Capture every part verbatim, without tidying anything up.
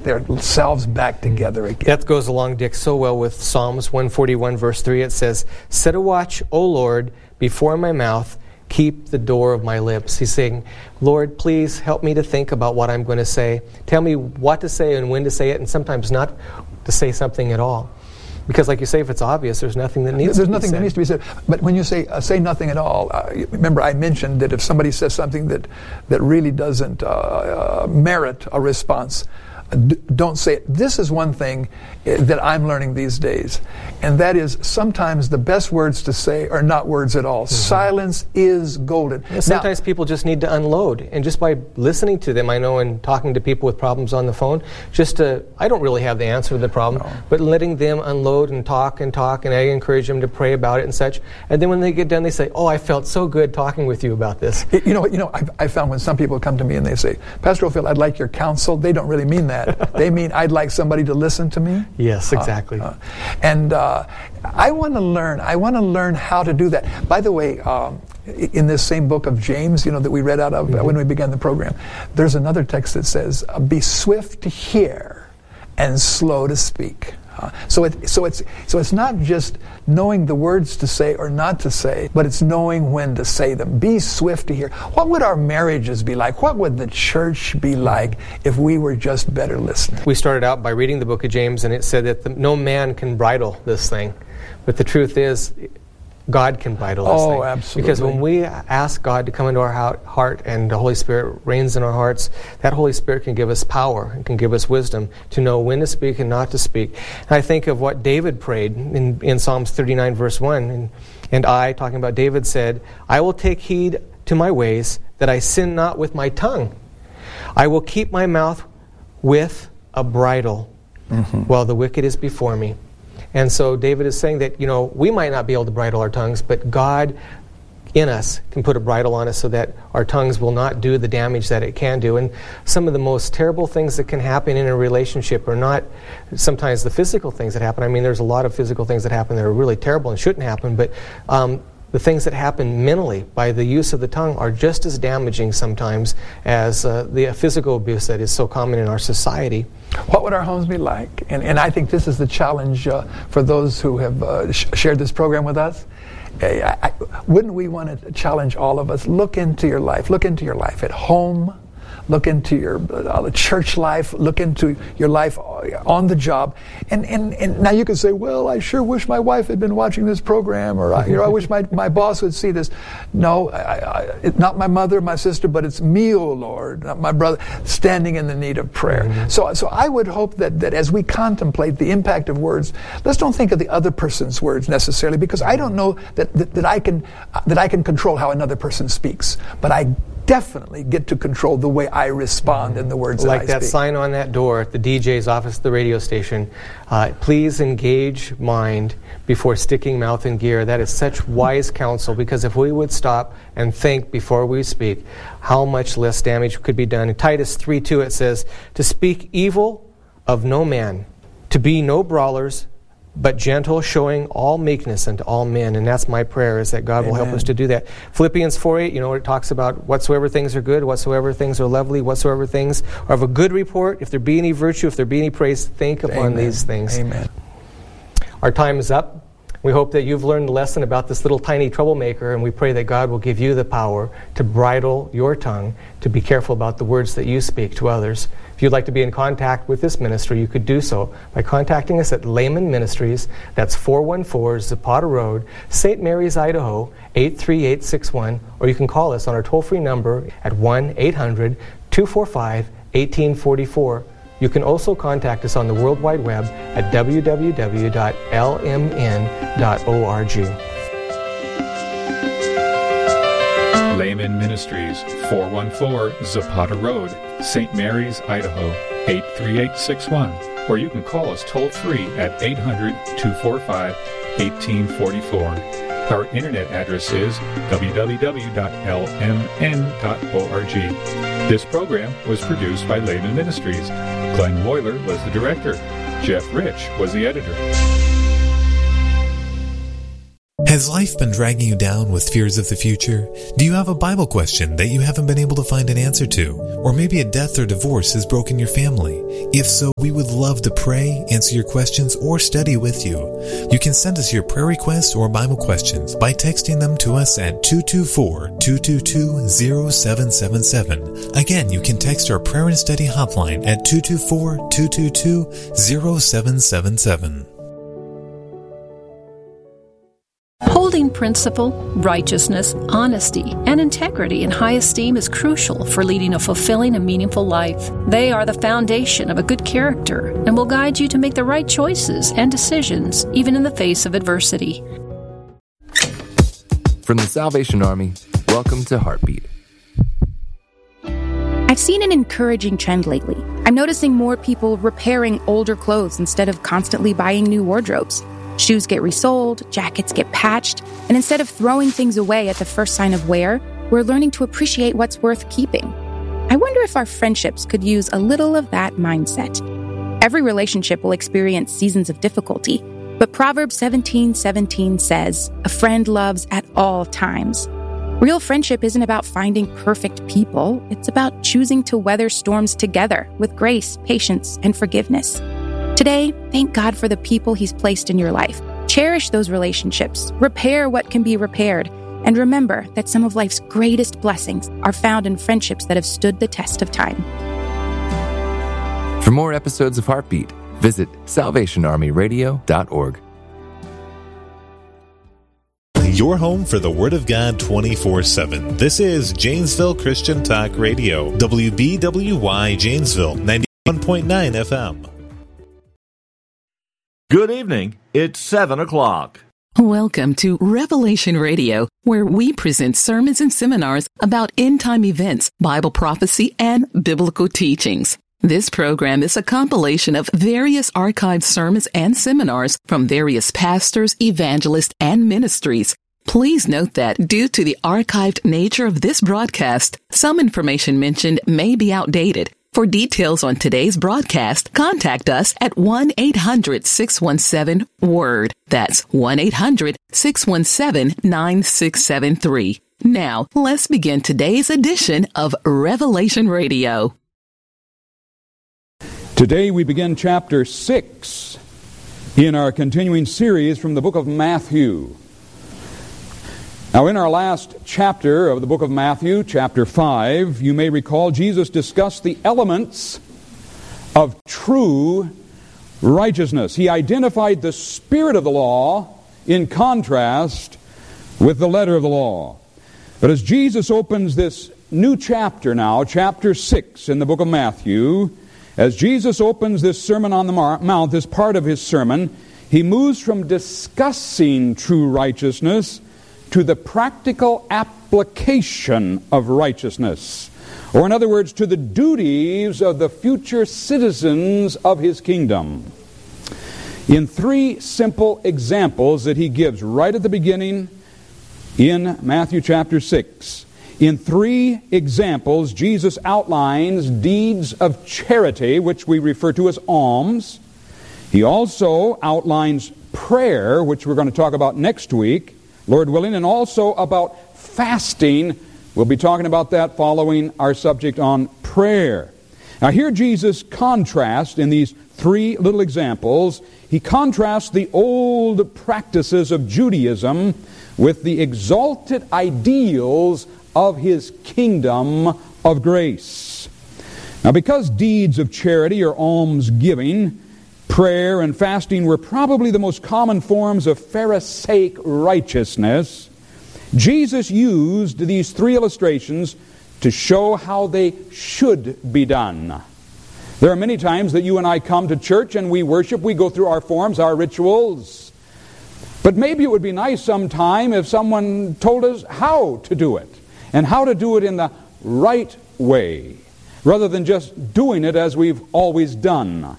themselves back together again. That goes along, Dick, so well with Psalms one forty-one, verse three. It says, "Set a watch, O Lord, before my mouth, keep the door of my lips." He's saying, Lord, please help me to think about what I'm going to say. Tell me what to say and when to say it, and sometimes not to say something at all. Because like you say, if it's obvious, there's nothing that needs there's to be nothing said. that needs to be said. But when you say uh, say nothing at all, uh, remember I mentioned that if somebody says something that, that really doesn't uh, uh, merit a response, D- don't say it. This is one thing that I'm learning these days, and that is sometimes the best words to say are not words at all. Mm-hmm. Silence is golden. Yeah, sometimes now, people just need to unload, and just by listening to them, I know, and talking to people with problems on the phone, just to, I don't really have the answer to the problem, no. but letting them unload and talk and talk, and I encourage them to pray about it and such, and then when they get done, they say, oh, I felt so good talking with you about this. You know, you know, I, I found when some people come to me and they say, Pastor Oldfield, I'd like your counsel, they don't really mean that. They mean I'd like somebody to listen to me. Yes, exactly. Uh, uh, and uh, I want to learn. I want to learn how to do that. By the way, um, in this same book of James, you know, that we read out of mm-hmm. when we began the program, there's another text that says, "Be swift to hear and slow to speak." Uh, so it, so it's so it's not just knowing the words to say or not to say, but it's knowing when to say them. Be swift to hear. What would our marriages be like? What would the church be like if we were just better listeners? We started out by reading the book of James, and it said that the, no man can bridle this thing, but the truth is, God can bridle this oh, thing. Oh, absolutely. Because when we ask God to come into our heart and the Holy Spirit reigns in our hearts, that Holy Spirit can give us power and can give us wisdom to know when to speak and not to speak. And I think of what David prayed in, in Psalms thirty-nine, verse one. And, and I, talking about David, said, "I will take heed to my ways, that I sin not with my tongue. I will keep my mouth with a bridle, mm-hmm. while the wicked is before me." And so David is saying that, you know, we might not be able to bridle our tongues, but God in us can put a bridle on us so that our tongues will not do the damage that it can do. And some of the most terrible things that can happen in a relationship are not sometimes the physical things that happen. I mean, there's a lot of physical things that happen that are really terrible and shouldn't happen, but um, the things that happen mentally by the use of the tongue are just as damaging sometimes as uh, the physical abuse that is so common in our society. What would our homes be like? And, and I think this is the challenge uh, for those who have uh, sh- shared this program with us. I, I, wouldn't we want to challenge all of us? Look into your life. Look into your life at home. Look into your uh, church life. Look into your life on the job. And, and and now you can say, well, I sure wish my wife had been watching this program, or I, you know, I wish my, my boss would see this. No, I, I, it's not my mother, my sister, but it's me, O Lord, not my brother, standing in the need of prayer. Mm-hmm. So so I would hope that, that as we contemplate the impact of words, let's don't think of the other person's words necessarily, because I don't know that, that, that I can uh, that I can control how another person speaks, but I definitely get to control the way I respond in the words like that I that speak. Sign on that door at the D J's office, the radio station. Uh, please engage mind before sticking mouth in gear. That is such wise counsel, because if we would stop and think before we speak, how much less damage could be done. In Titus three two it says, "To speak evil of no man, to be no brawlers, but gentle, showing all meekness unto all men." And that's my prayer, is that God Amen. Will help us to do that. Philippians four eight, you know, it talks about whatsoever things are good, whatsoever things are lovely, whatsoever things are of a good report, if there be any virtue, if there be any praise, think upon Amen. These things. Amen. Our time is up. We hope that you've learned a lesson about this little tiny troublemaker, and we pray that God will give you the power to bridle your tongue, to be careful about the words that you speak to others. If you'd like to be in contact with this ministry, you could do so by contacting us at Layman Ministries. That's four one four Zapata Road, Saint Mary's, Idaho, eight three eight six one. Or you can call us on our toll-free number at one eight hundred two four five one eight four four. You can also contact us on the World Wide Web at w w w dot l m n dot org. Layman Ministries, four one four Zapata Road, Saint Mary's, Idaho, eight three eight six one. Or you can call us toll-free at eight hundred two four five one eight four four. Our internet address is w w w dot l m n dot org. This program was produced by Layman Ministries. Glenn Woyler was the director. Jeff Rich was the editor. Has life been dragging you down with fears of the future? Do you have a Bible question that you haven't been able to find an answer to? Or maybe a death or divorce has broken your family? If so, we would love to pray, answer your questions, or study with you. You can send us your prayer requests or Bible questions by texting them to us at two two four, two two two, zero seven seven seven. Again, you can text our prayer and study hotline at two two four, two two two, zero seven seven seven. Holding principle, righteousness, honesty, and integrity in high esteem is crucial for leading a fulfilling and meaningful life. They are the foundation of a good character and will guide you to make the right choices and decisions, even in the face of adversity. From the Salvation Army, welcome to Heartbeat. I've seen an encouraging trend lately. I'm noticing more people repairing older clothes instead of constantly buying new wardrobes. Shoes get resoled, jackets get patched, and instead of throwing things away at the first sign of wear, we're learning to appreciate what's worth keeping. I wonder if our friendships could use a little of that mindset. Every relationship will experience seasons of difficulty, but Proverbs seventeen seventeen says, "A friend loves at all times." Real friendship isn't about finding perfect people. It's about choosing to weather storms together with grace, patience, and forgiveness. Today, thank God for the people He's placed in your life. Cherish those relationships, repair what can be repaired, and remember that some of life's greatest blessings are found in friendships that have stood the test of time. For more episodes of Heartbeat, visit salvation army radio dot org. Your home for the Word of God twenty-four seven. This is Janesville Christian Talk Radio, W B W Y Janesville, ninety-one point nine F M. Good evening. It's seven o'clock. Welcome to Revelation Radio, where we present sermons and seminars about end-time events, Bible prophecy, and biblical teachings. This program is a compilation of various archived sermons and seminars from various pastors, evangelists, and ministries. Please note that due to the archived nature of this broadcast, some information mentioned may be outdated. For details on today's broadcast, contact us at one eight hundred, six one seven, W O R D. That's one eight hundred, six one seven, nine six seven three. Now, let's begin today's edition of Revelation Radio. Today we begin chapter six in our continuing series from the book of Matthew. Now, in our last chapter of the book of Matthew, chapter five, you may recall Jesus discussed the elements of true righteousness. He identified the spirit of the law in contrast with the letter of the law. But as Jesus opens this new chapter now, chapter six in the book of Matthew, as Jesus opens this Sermon on the Mount, this part of his sermon, he moves from discussing true righteousness to the practical application of righteousness. Or in other words, to the duties of the future citizens of his kingdom. In three simple examples that he gives right at the beginning in Matthew chapter six, in three examples, Jesus outlines deeds of charity, which we refer to as alms. He also outlines prayer, which we're going to talk about next week, Lord willing, and also about fasting. We'll be talking about that following our subject on prayer. Now here Jesus contrasts in these three little examples, he contrasts the old practices of Judaism with the exalted ideals of his kingdom of grace. Now because deeds of charity or almsgiving, prayer and fasting were probably the most common forms of Pharisaic righteousness, Jesus used these three illustrations to show how they should be done. There are many times that you and I come to church and we worship, we go through our forms, our rituals. But maybe it would be nice sometime if someone told us how to do it, and how to do it in the right way, rather than just doing it as we've always done.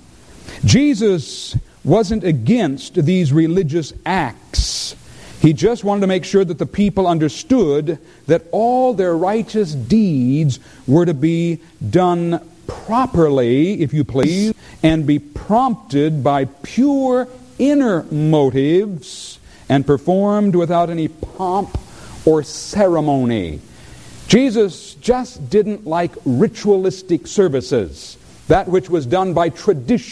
Jesus wasn't against these religious acts. He just wanted to make sure that the people understood that all their righteous deeds were to be done properly, if you please, and be prompted by pure inner motives and performed without any pomp or ceremony. Jesus just didn't like ritualistic services, that which was done by tradition.